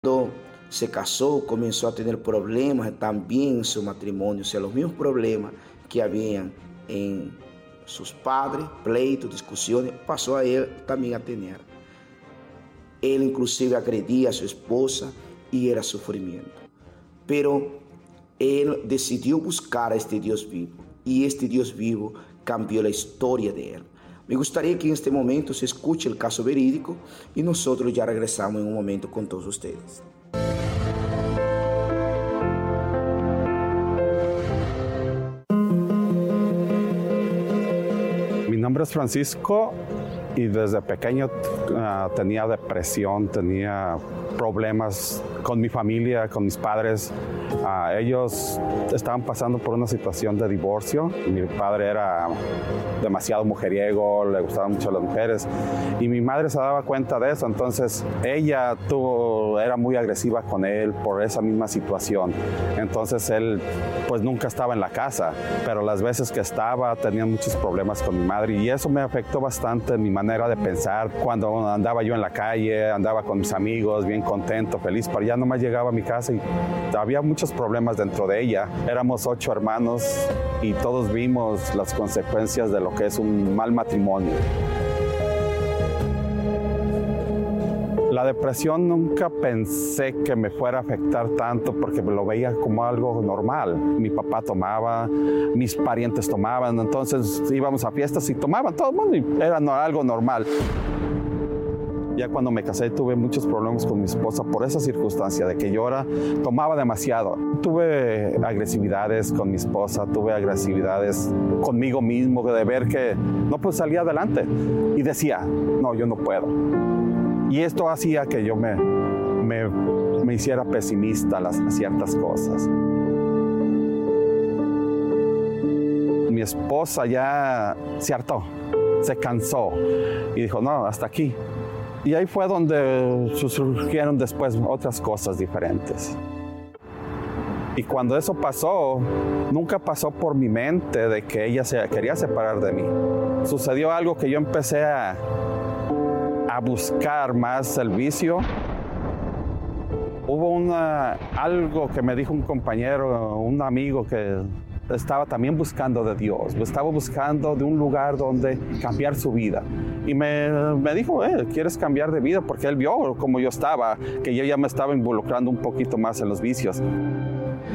Cuando se casó, comenzó a tener problemas también en su matrimonio, o sea, los mismos problemas que habían en sus padres, pleitos, discusiones, pasó a él también a tener. Él inclusive agredía a su esposa y era sufrimiento. Pero él decidió buscar a este Dios vivo y este Dios vivo cambió la historia de él. Me gustaría que en este momento se escuche el caso verídico y nosotros ya regresamos en un momento con todos ustedes. Mi nombre es Francisco y desde pequeño tenía depresión, tenía problemas con mi familia, con mis padres. Ellos estaban pasando por una situación de divorcio. Mi padre era demasiado mujeriego, le gustaban mucho las mujeres y mi madre se daba cuenta de eso. Entonces ella era muy agresiva con él por esa misma situación. Entonces él pues nunca estaba en la casa, pero las veces que estaba tenía muchos problemas con mi madre y eso me afectó bastante mi manera de pensar. Cuando andaba yo en la calle, andaba con mis amigos, bien contento, feliz, pero ya nomás llegaba a mi casa y había muchos problemas dentro de ella. Éramos 8 hermanos y todos vimos las consecuencias de lo que es un mal matrimonio. La depresión nunca pensé que me fuera a afectar tanto porque lo veía como algo normal. Mi papá tomaba, mis parientes tomaban, entonces íbamos a fiestas y tomaban todo el mundo y era algo normal. Ya cuando me casé tuve muchos problemas con mi esposa por esa circunstancia de que yo tomaba demasiado. Tuve agresividades con mi esposa, tuve agresividades conmigo mismo de ver que no pues salía adelante y decía, no, yo no puedo. Y esto hacía que yo me hiciera pesimista a ciertas cosas. Mi esposa ya se hartó, se cansó y dijo, no, hasta aquí. Y ahí fue donde surgieron después otras cosas diferentes. Y cuando eso pasó, nunca pasó por mi mente de que ella se quería separar de mí. Sucedió algo que yo empecé a buscar más el vicio. Hubo algo que me dijo un compañero, un amigo que estaba también buscando de Dios, estaba buscando de un lugar donde cambiar su vida. Y me dijo, ¿quieres cambiar de vida? Porque él vio como yo estaba, que yo ya me estaba involucrando un poquito más en los vicios.